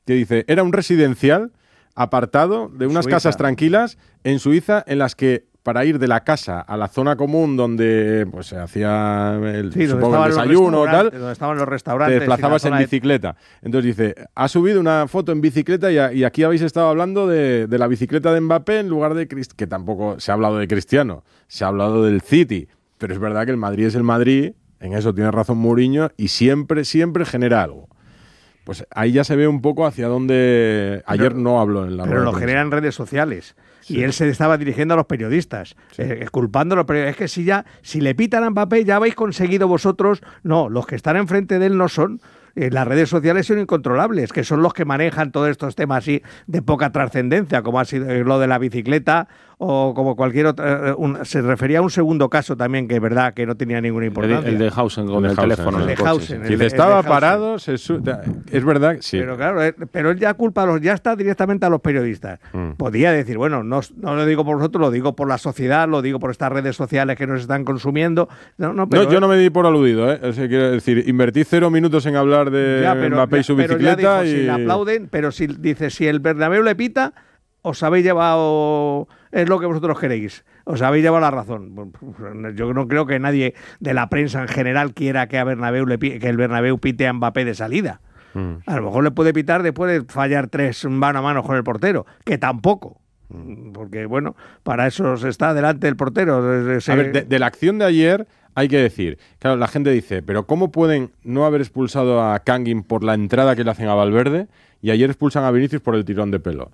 que dice, era un residencial apartado de unas casas tranquilas en Suiza en las que para ir de la casa a la zona común donde pues se hacía el desayuno o tal, donde estaban los restaurantes, te desplazabas en bicicleta. Entonces dice, ha subido una foto en bicicleta y aquí habéis estado hablando de la bicicleta de Mbappé en lugar de Cristiano, que tampoco se ha hablado de Cristiano, se ha hablado del City, pero es verdad que el Madrid es el Madrid, en eso tiene razón Mourinho, y siempre genera algo. Pues ahí ya se ve un poco hacia dónde... Ayer no habló en la pero lo generan redes sociales. Sí. Y él se estaba dirigiendo a los periodistas, culpando a los periodistas. Es que si le pitan a Mbappé, ya habéis conseguido vosotros. No, los que están enfrente de él no son. Las redes sociales son incontrolables, que son los que manejan todos estos temas así de poca trascendencia, como ha sido lo de la bicicleta o como cualquier otra. Se refería a un segundo caso también, que es verdad que no tenía ninguna importancia. El de Hausen con el teléfono. El de Hausen. Si estaba parado, es verdad, sí. Pero claro, pero él ya ya está directamente a los periodistas. Podía decir, bueno, no lo digo por vosotros, lo digo por la sociedad, lo digo por estas redes sociales que nos están consumiendo. Pero yo no me di por aludido, ¿eh? Quiero decir, invertí 0 minutos en hablar de Mbappé y su bicicleta. Pero si le aplauden, pero si el Bernabéu le pita, os habéis llevado, es lo que vosotros queréis, os habéis llevado la razón. Yo no creo que nadie de la prensa en general quiera que el Bernabéu pite a Mbappé de salida. A lo mejor le puede pitar después de fallar 3 mano a mano con el portero, que tampoco. Porque, bueno, para eso se está delante del portero. A ver, de la acción de ayer hay que decir, claro, la gente dice, pero ¿cómo pueden no haber expulsado a Kangin por la entrada que le hacen a Valverde y ayer expulsan a Vinicius por el tirón de pelo?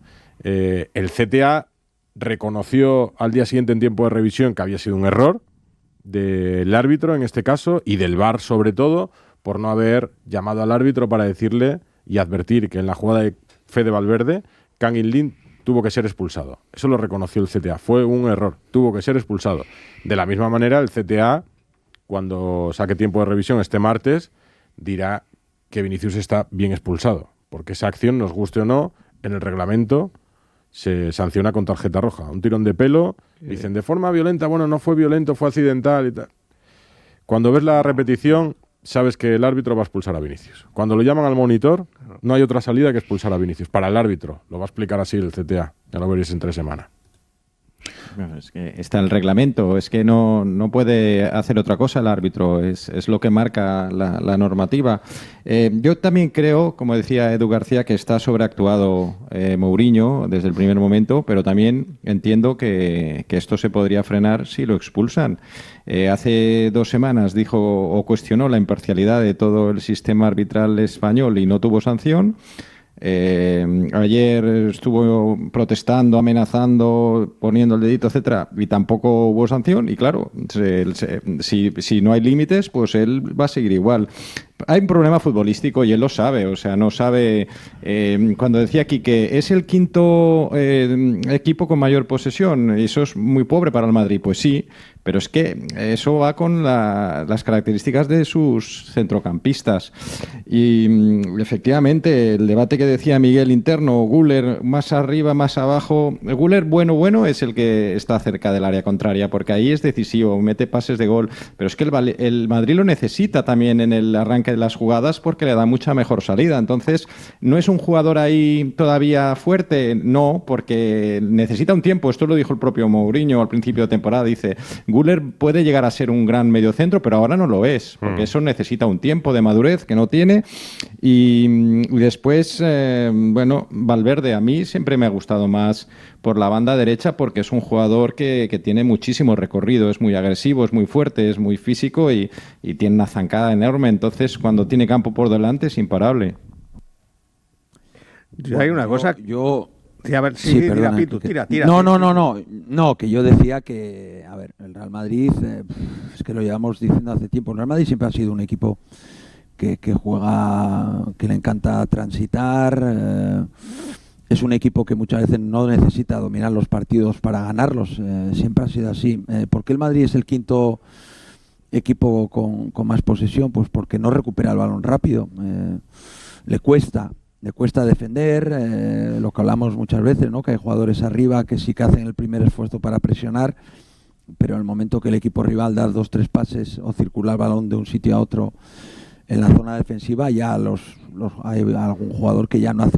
El CTA reconoció al día siguiente en tiempo de revisión que había sido un error del árbitro en este caso y del VAR sobre todo por no haber llamado al árbitro para decirle y advertir que en la jugada de Fede Valverde, Kangin Lim tuvo que ser expulsado. Eso lo reconoció el CTA. Fue un error. Tuvo que ser expulsado. De la misma manera, el CTA, cuando saque tiempo de revisión este martes, dirá que Vinicius está bien expulsado. Porque esa acción, nos guste o no, en el reglamento se sanciona con tarjeta roja. Un tirón de pelo, dicen de forma violenta, bueno, no fue violento, fue accidental y tal. Cuando ves la repetición, sabes que el árbitro va a expulsar a Vinicius. Cuando lo llaman al monitor, no hay otra salida que expulsar a Vinicius. Para el árbitro, lo va a explicar así el CTA. Ya lo veréis en 3 semanas. Bueno, es que está el reglamento, es que no puede hacer otra cosa el árbitro, es lo que marca la normativa. Yo también creo, como decía Edu García, que está sobreactuado Mourinho desde el primer momento, pero también entiendo que esto se podría frenar si lo expulsan. Hace 2 semanas dijo o cuestionó la imparcialidad de todo el sistema arbitral español y no tuvo sanción. Ayer estuvo protestando, amenazando, poniendo el dedito, etcétera, y tampoco hubo sanción. Y claro, si no hay límites, pues él va a seguir igual. Hay un problema futbolístico y él lo sabe, o sea, no sabe. Cuando decía aquí que es el 5º equipo con mayor posesión, y eso es muy pobre para el Madrid, pues sí, pero es que eso va con las características de sus centrocampistas. Y efectivamente, el debate que decía Miguel interno, Güler más arriba, más abajo. El Güler bueno es el que está cerca del área contraria, porque ahí es decisivo, mete pases de gol. Pero es que el Madrid lo necesita también en el arranque de las jugadas porque le da mucha mejor salida. Entonces, ¿no es un jugador ahí todavía fuerte? No, porque necesita un tiempo. Esto lo dijo el propio Mourinho al principio de temporada. Dice, Güler puede llegar a ser un gran mediocentro, pero ahora no lo es, porque eso necesita un tiempo de madurez que no tiene. Y después, Valverde a mí siempre me ha gustado más por la banda derecha porque es un jugador que tiene muchísimo recorrido, es muy agresivo, es muy fuerte, es muy físico y tiene una zancada enorme. Entonces, cuando tiene campo por delante, es imparable. Hay una cosa... Sí, a ver, tira. No, que yo decía que, a ver, el Real Madrid, es que lo llevamos diciendo hace tiempo, el Real Madrid siempre ha sido un equipo que juega, que le encanta transitar, es un equipo que muchas veces no necesita dominar los partidos para ganarlos, siempre ha sido así. ¿Por qué el Madrid es el 5º equipo con más posesión? Pues porque no recupera el balón rápido, le cuesta defender, lo que hablamos muchas veces, ¿no? Que hay jugadores arriba que sí que hacen el primer esfuerzo para presionar, pero en el momento que el equipo rival da 2-3 pases o circula el balón de un sitio a otro en la zona defensiva, ya hay algún jugador que ya no hace